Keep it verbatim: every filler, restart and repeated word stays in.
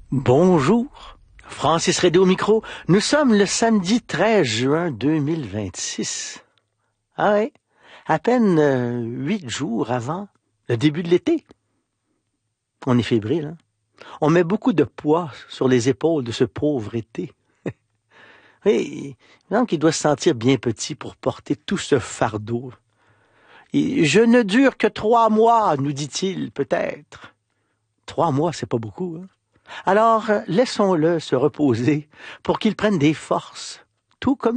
Bonjour, Francis Redé au micro. Nous sommes le samedi treize juin deux mille vingt-six. Ah ouais, à peine euh, huit jours avant le début de l'été. On est fébrile, hein? On met beaucoup de poids sur les épaules de ce pauvre été. Oui, il semble qu'il doit se sentir bien petit pour porter tout ce fardeau. Et je ne dure que trois mois, nous dit-il peut-être. Trois mois, c'est pas beaucoup, hein? Alors, laissons-le se reposer pour qu'il prenne des forces, tout comme